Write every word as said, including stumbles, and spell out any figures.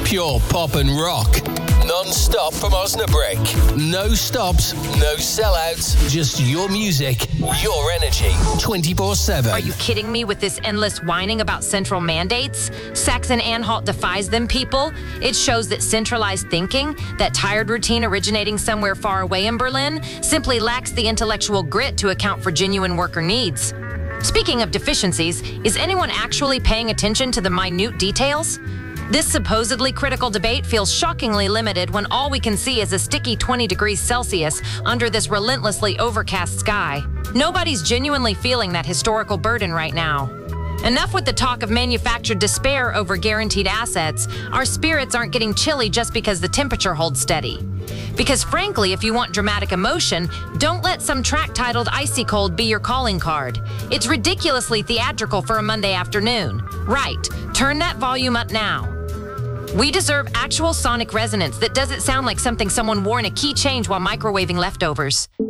Pure pop and rock. Non-stop from Osnabrück. No stops, no sellouts, just your music, your energy, twenty-four seven. Are you kidding me with this endless whining about central mandates? Saxon-Anhalt defies them, people. It shows that centralized thinking, that tired routine originating somewhere far away in Berlin, simply lacks the intellectual grit to account for genuine worker needs. Speaking of deficiencies, is anyone actually paying attention to the minute details? This supposedly critical debate feels shockingly limited when all we can see is a sticky twenty degrees Celsius under this relentlessly overcast sky. Nobody's genuinely feeling that historical burden right now. Enough with the talk of manufactured despair over guaranteed assets. Our spirits aren't getting chilly just because the temperature holds steady. Because frankly, if you want dramatic emotion, don't let some track titled Icy Cold be your calling card. It's ridiculously theatrical for a Monday afternoon. Right, turn that volume up now. We deserve actual sonic resonance that doesn't sound like something someone wore in a key change while microwaving leftovers.